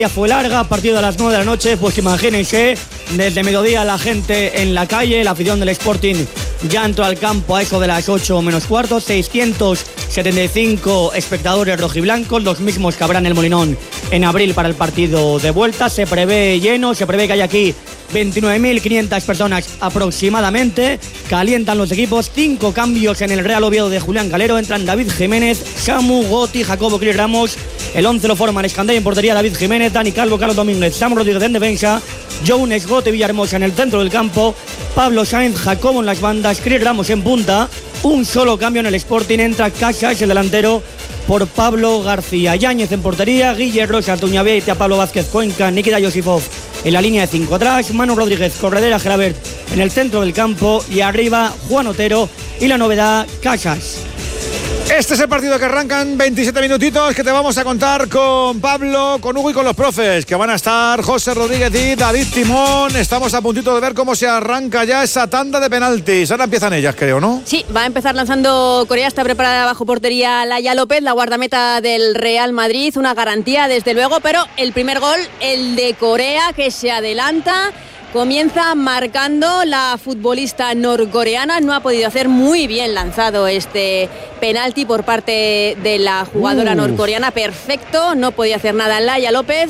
Ya fue larga, partido a las 9 de la noche, pues imagínense, desde mediodía la gente en la calle, la afición del Sporting ya entró al campo a eso de las 8 menos cuarto, 675 espectadores rojiblancos, los mismos que habrá en el Molinón en abril para el partido de vuelta. Se prevé lleno, se prevé que hay aquí 29.500 personas aproximadamente. Calientan los equipos, 5 cambios en el Real Oviedo de Julián Calero. Entran David Jiménez, Samu, Goti, Jacobo Cris Ramos. El 11 lo forman Escandella en portería, David Jiménez, Dani Calvo, Carlos Domínguez, Samu Rodríguez en defensa, Jones, Gote, Villahermosa en el centro del campo, Pablo Sainz, Jacobo en las bandas, Cris Ramos en punta. Un solo cambio en el Sporting, entra Casas, el delantero, por Pablo García. Yáñez en portería, Guille Rosa, Tuñaviete, Pablo Vázquez Cuenca, Nikita Yosifov en la línea de 5 atrás, Manu Rodríguez, Corredera, Gelabert en el centro del campo y arriba Juan Otero y la novedad Casas. Este es el partido que arrancan 27 minutitos que te vamos a contar con Pablo, con Hugo y con los profes, que van a estar José Rodríguez y David Timón. Estamos a puntito de ver cómo se arranca ya esa tanda de penaltis. Ahora empiezan ellas, creo, ¿no? Sí, va a empezar lanzando Corea, está preparada bajo portería Laia López, la guardameta del Real Madrid, una garantía desde luego, pero el primer gol, el de Corea, que se adelanta. Comienza marcando la futbolista norcoreana. No ha podido hacer muy bien lanzado este penalti por parte de la jugadora norcoreana. Perfecto, no podía hacer nada Laia López.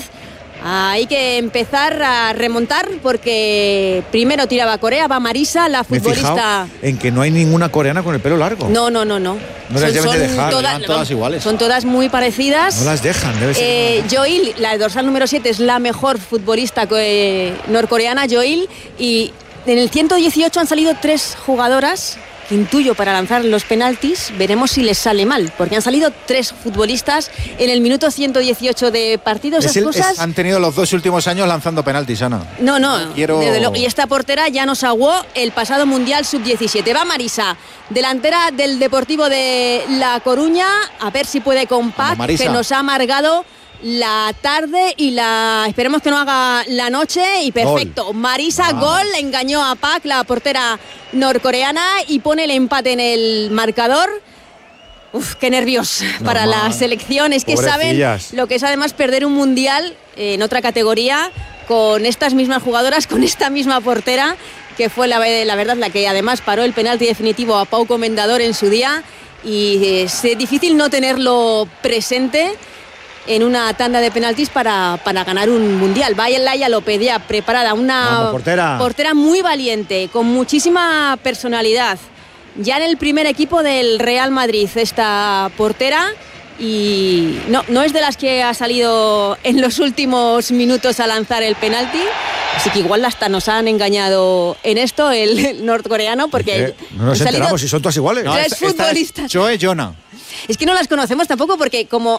Hay que empezar a remontar porque primero tiraba Corea, va Marisa, la futbolista. En que no hay ninguna coreana con el pelo largo. No. No las deben de dejar, todas iguales. Son todas muy parecidas. No las dejan, debe ser. Joil, la dorsal número 7, es la mejor futbolista norcoreana, Joil, y en el 118 han salido 3 jugadoras. Intuyo para lanzar los penaltis, veremos si les sale mal, porque han salido 3 futbolistas en el minuto 118 de partido. Esas cosas han tenido los 2 últimos años lanzando penaltis, Ana. No, desde luego. Y esta portera ya nos aguó el pasado Mundial Sub-17. Va Marisa, delantera del Deportivo de La Coruña, a ver si puede con Pac, que nos ha amargado la tarde y esperemos que no haga la noche. Y perfecto, gol. Marisa, gol, engañó a Pac, la portera norcoreana, y pone el empate en el marcador. Uf, qué nervios para la selección. Es que pobrecillas. Saben lo que es además perder un mundial en otra categoría con estas mismas jugadoras, con esta misma portera, que fue la verdad la que además paró el penalti definitivo a Pau Comendador en su día, y es difícil no tenerlo presente en una tanda de penaltis para ganar un mundial. Vaya Laia López ya preparada, una portera muy valiente, con muchísima personalidad. Ya en el primer equipo del Real Madrid esta portera, y no es de las que ha salido en los últimos minutos a lanzar el penalti, así que igual hasta nos han engañado en esto el norcoreano, porque no nos enteramos si son todas iguales. 3 futbolistas. Choe Jona. Es que no las conocemos tampoco porque como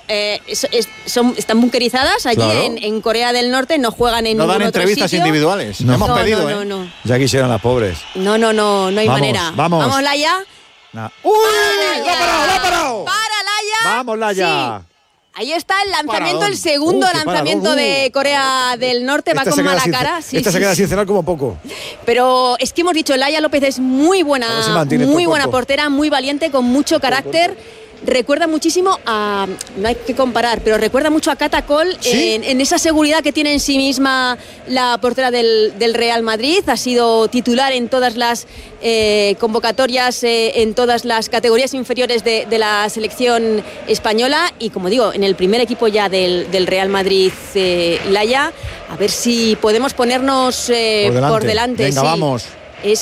están bunkerizadas allí, claro, en Corea del Norte, no juegan en ningún otro sitio. No dan entrevistas individuales. No hemos pedido, no. Ya quisieran las pobres. No hay manera. Vamos, Laia. ¡Uy! ¡La ha parado! ¡Para, Laia! ¡Vamos, Laia! Sí. Ahí está el lanzamiento, el segundo lanzamiento de Corea del Norte. Va con mala cara. Se queda sin cenar como poco. Pero es que hemos dicho, Laia López es muy buena portera, muy valiente, con mucho carácter. Recuerda muchísimo a, no hay que comparar, pero recuerda mucho a Cata Cole, ¿sí? en esa seguridad que tiene en sí misma la portera del Real Madrid. Ha sido titular en todas las convocatorias, en todas las categorías inferiores de la selección española, y como digo, en el primer equipo ya del Real Madrid, Laia, a ver si podemos ponernos por delante. Venga, sí. Vamos. Es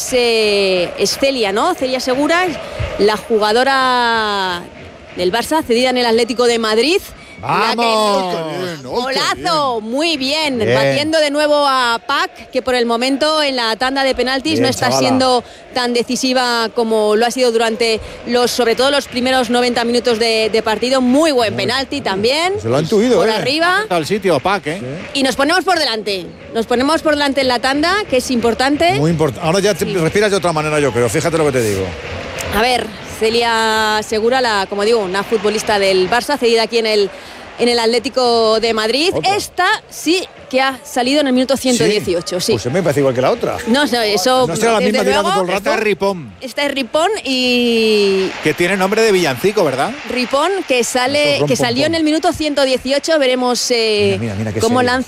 Celia, ¿no? Celia Segura, la jugadora del Barça, cedida en el Atlético de Madrid. ¡Vamos! Golazo, muy bien, batiendo de nuevo a Pac, que por el momento en la tanda de penaltis no está siendo tan decisiva como lo ha sido durante sobre todo los primeros 90 minutos de partido. Muy buen penalti también. Se lo han tuido, por arriba. Al sitio, Pac, Y nos ponemos por delante. En la tanda, que es importante. Muy importante. Ahora ya respiras de otra manera, yo creo. Fíjate lo que te digo. A ver, Celia Segura, como digo, una futbolista del Barça, cedida aquí en el Atlético de Madrid. ¿Otra? Esta sí que ha salido en el minuto 118. Sí. Pues me parece igual que la otra. No, eso. No será la misma tirando todo el rato. Esta es Ripon. Y que tiene nombre de villancico, ¿verdad? Ripon, que salió en el minuto 118. Veremos mira, cómo lanza